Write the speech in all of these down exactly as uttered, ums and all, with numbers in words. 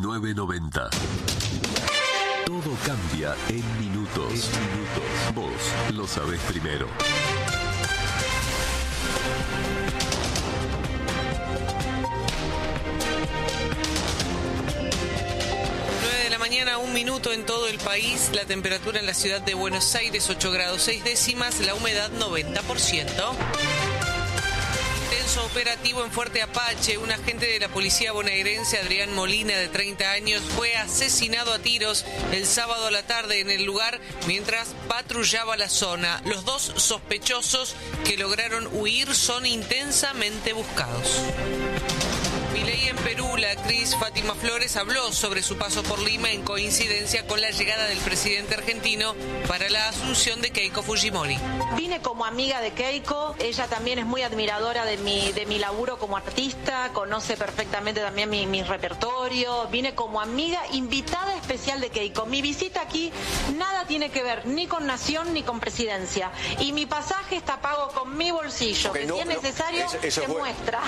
novecientos noventa. Todo cambia en minutos. En minutos. Vos lo sabés primero. Mañana, un minuto en todo el país. La temperatura en la ciudad de Buenos Aires, ocho grados seis décimas. La humedad, noventa por ciento. Intenso operativo en Fuerte Apache. Un agente de la policía bonaerense, Adrián Molina, de treinta años, fue asesinado a tiros el sábado a la tarde en el lugar mientras patrullaba la zona. Los dos sospechosos que lograron huir son intensamente buscados. Milei en Perú. La actriz Fátima Flores habló sobre su paso por Lima en coincidencia con la llegada del presidente argentino para la asunción de Keiko Fujimori. Vine como amiga de Keiko, ella también es muy admiradora de mi, de mi laburo como artista, conoce perfectamente también mi, mi repertorio, vine como amiga invitada especial de Keiko. Mi visita aquí nada tiene que ver ni con Nación ni con Presidencia, y mi pasaje está pago con mi bolsillo, okay, que no, si es necesario no, eso, eso se muestra.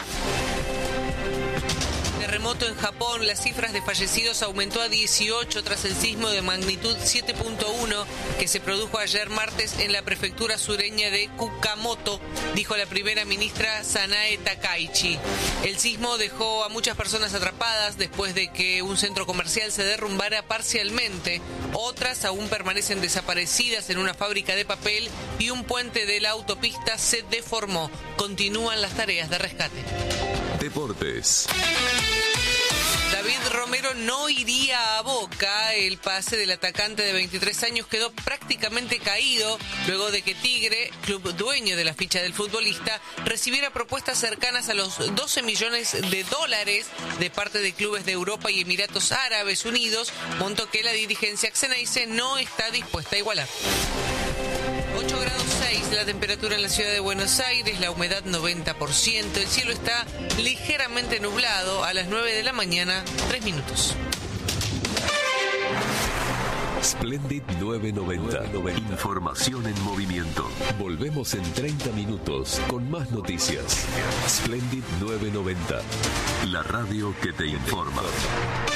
Terremoto en Japón. Las cifras de fallecidos aumentó a dieciocho tras el sismo de magnitud siete punto uno que se produjo ayer martes en la prefectura sureña de Kumamoto, dijo la primera ministra Sanae Takaichi. El sismo dejó a muchas personas atrapadas después de que un centro comercial se derrumbara parcialmente. Otras aún permanecen desaparecidas en una fábrica de papel y un puente de la autopista se deformó. Continúan las tareas de rescate. Deportes. David Romero no iría a Boca. El pase del atacante de veintitrés años quedó prácticamente caído luego de que Tigre, club dueño de la ficha del futbolista, recibiera propuestas cercanas a los doce millones de dólares de parte de clubes de Europa y Emiratos Árabes Unidos, monto que la dirigencia xeneize no está dispuesta a igualar. ocho grados seis la temperatura en la ciudad de Buenos Aires, la humedad noventa por ciento, el cielo está ligeramente nublado. A las nueve de la mañana, tres minutos. Splendid novecientos noventa. Información en movimiento. Volvemos en treinta minutos con más noticias. Splendid novecientos noventa. La radio que te informa.